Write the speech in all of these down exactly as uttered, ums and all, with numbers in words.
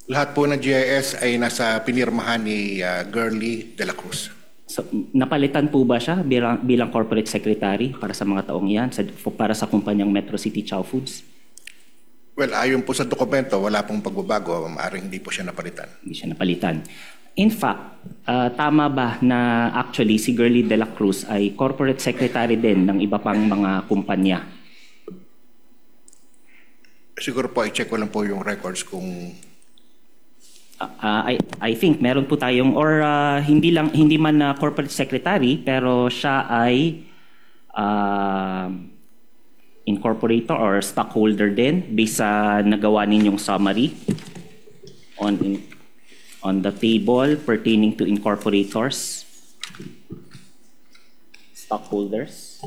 Lahat po ng G I S ay nasa pinirmahan ni uh, Girly de la Cruz. So, napalitan po ba siya bilang, bilang corporate secretary para sa mga taong yan, sa, para sa kumpanyang Metro City Chow Foods? Well, ayon po sa dokumento, wala pong pagbabago. Maaaring hindi po siya napalitan. Hindi siya napalitan. In fact, uh, tama ba na actually si Girly de la Cruz ay corporate secretary din ng iba pang mga kumpanya? Siguro po, i-check ko lang po yung records kung... Uh, I, I think meron po tayong, or uh, hindi, lang, hindi man na corporate secretary, pero siya ay uh, incorporator or stockholder din based sa nagawa ninyong summary on, in, on the table pertaining to incorporators, stockholders.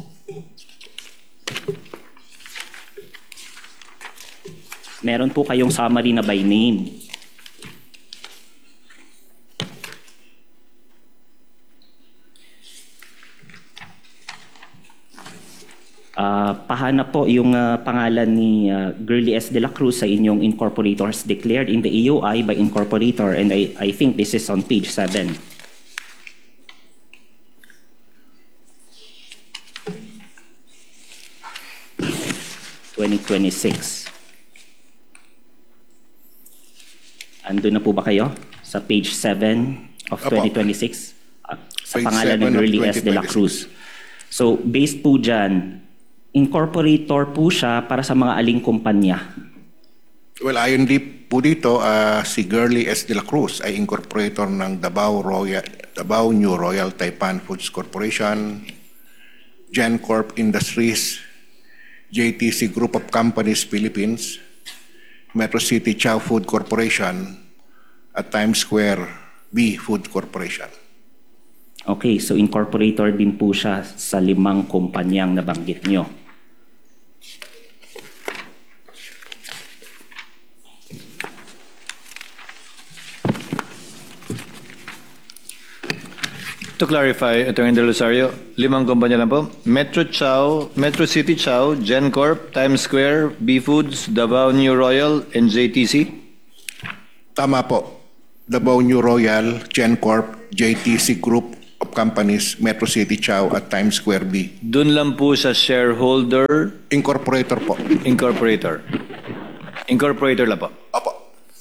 Meron po kayong summary na by name. Uh, pahanap po yung uh, pangalan ni uh, Girly S. de la Cruz sa inyong incorporators declared in the A O I by incorporator, and I, I think this is on page seven. twenty twenty-six. Andun na po ba kayo sa page seven of twenty twenty-six? Uh, sa pangalan ni Girly S. de la Cruz. So, based po dyan, incorporator po siya para sa mga aling kumpanya? Well, ayon di po dito, uh, si Girly S. de la Cruz ay incorporator ng Davao, Royal, Davao New Royal Taipan Foods Corporation, GenCorp Industries, J T C Group of Companies Philippines, Metro City Chow Food Corporation, at Times Square B Food Corporation. Okay, so incorporator din po siya sa limang kumpanyang nabanggit nyo. To clarify, Attorney De Rosario, limang kumpanya lang po. Metro Chow, Metro City Chow, GenCorp, Times Square, B Foods, Davao New Royal, and J T C? Tama po. Davao New Royal, GenCorp, J T C Group of Companies, Metro City Chow, at Times Square B. Doon lang po sa shareholder? Incorporator po. Incorporator. Incorporator lang po. Opo.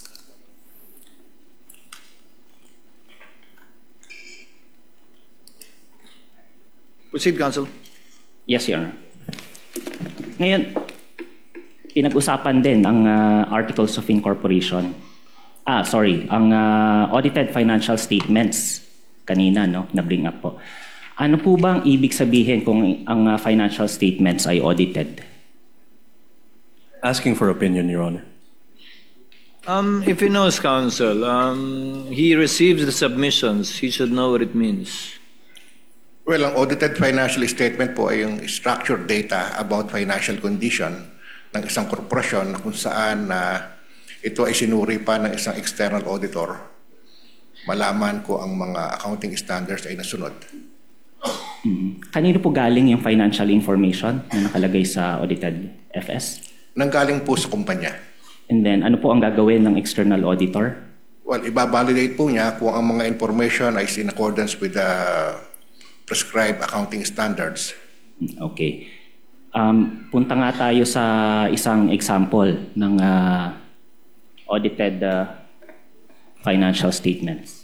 Proceed, Counsel. Yes, Your Honor. Ngayon, pinag-usapan din ang uh, Articles of Incorporation. Ah, sorry, ang uh, audited financial statements kanina, no, na-bring up po. Ano po bang ibig sabihin kung ang uh, financial statements ay audited? Asking for opinion, Your Honor. Um, if he knows, Counsel, um, he receives the submissions, he should know what it means. Well, ang audited financial statement po ay yung structured data about financial condition ng isang korporasyon na kung saan na uh, ito ay sinuri pa ng isang external auditor. Malaman ko ang mga accounting standards ay nasunod. Mm-hmm. Kanino po galing yung financial information na nakalagay sa audited F S? Nanggaling po sa kumpanya. And then, ano po ang gagawin ng external auditor? Well, ibabalidate po niya kung ang mga information ay in accordance with the prescribed accounting standards. Okay. Um, punta nga tayo sa isang example ng uh, audited uh, financial statements.